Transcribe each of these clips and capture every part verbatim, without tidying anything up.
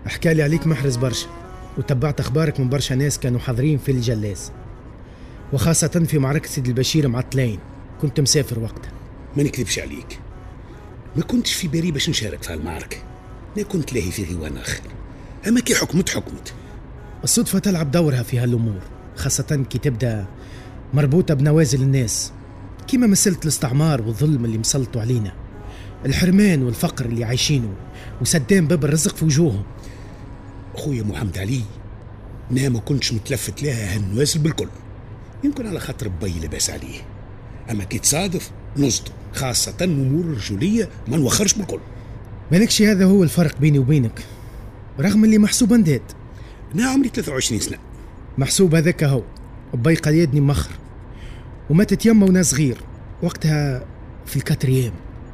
حكالي عليك محرز برشا، وتبعت أخبارك من برشا ناس كانوا حاضرين في الجلاس، وخاصة في معركة سيد البشير مع الطلاين. كنت مسافر وقتها. ما نكذبش عليك، ما كنتش في بالي باش نشارك في هالمعركة، ما كنت لاهي في غيوان آخر. أما كي حكمت حكمت. الصدفة تلعب دورها في هالأمور، خاصة كي تبدأ مربوطة بنوازل الناس، كيما مسألة الاستعمار والظلم اللي مسلطوا علينا، الحرمان والفقر اللي عايشينه، وسدان باب الرزق في وجوههم. أخويا محمد علي، أنا ما كنتش متلفت لها هالنوازل بالكل، يمكن على خاطر بي لباس عليه. أما كي تصادف نصدق، خاصة أمور الرجولية ما نوخرش بالكل. مالكش هذا هو الفرق بيني وبينك، رغم اللي محسوب انداد. أنا عمري ثلاثة وعشرين سنة. محسوب هذاك هو، بي قيدني مخر وماتت يمه وناس صغير وقتها في الكاتريام.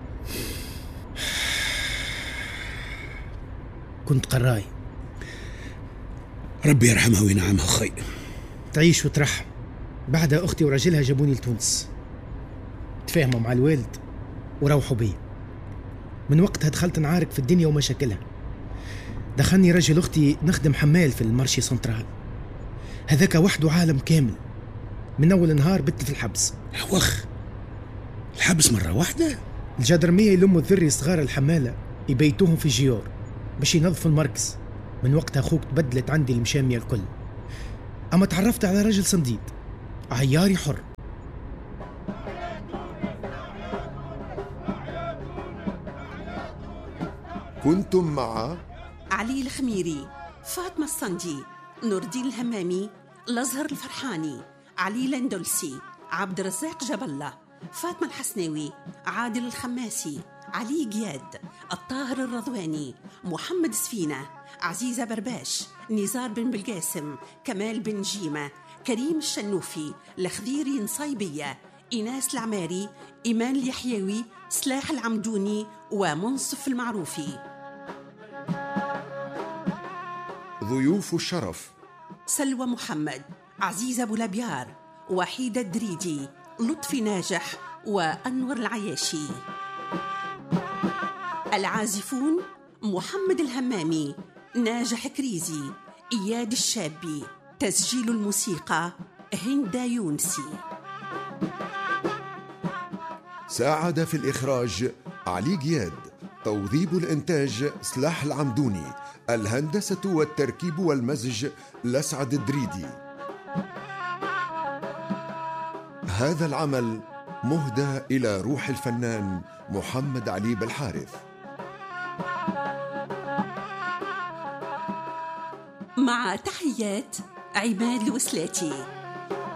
كنت قراي. ربي يرحمها وينعمها خير. تعيش وترحم. بعدها أختي ورجلها جابوني لتونس، تفاهموا مع الوالد وروحوا بي. من وقتها دخلت نعارك في الدنيا ومشاكلها. دخلني رجل أختي نخدم حمال في المارشي سنترال، هذاك وحده عالم كامل. من أول نهار بت في الحبس. وخ الحبس مرة واحدة؟ الجدرمية يلموا الذري الصغار الحمالة يبيتوهم في جيور باش ينظفوا المركز. من وقتها أخوك تبدلت عندي المشامية الكل. أما تعرفت على رجل صنديد عياري حر. كنتم مع علي الخميري، فاطمة الصندي، نور الدين الهمامي، الأزهر الفرحاني، علي لندلسي، عبد الرزاق جبلة، فاطمة الحسناوي، عادل الخماسي، علي جياد، الطاهر الرضواني، محمد سفينة، عزيزة برباش، نزار بن بالقاسم، كمال بن جيمة، كريم الشنوفي، لخذيري نصيبية، إناس العماري، إيمان اليحيوي، سلاح العمدوني، ومنصف المعروفي. ضيوف الشرف: سلوى محمد، عزيزة أبو لبيار، وحيدة الدريدي، لطفي ناجح، وأنور العياشي. العازفون: محمد الهمامي، ناجح كريزي، إياد الشابي. تسجيل الموسيقى: هندا يونسي. ساعد في الإخراج علي جياد، توظيب الإنتاج سلاح العمدوني، الهندسة والتركيب والمزج لسعد الدريدي. هذا العمل مهدى إلى روح الفنان محمد علي بالحارث. مع تحيات عماد الوسلاتي.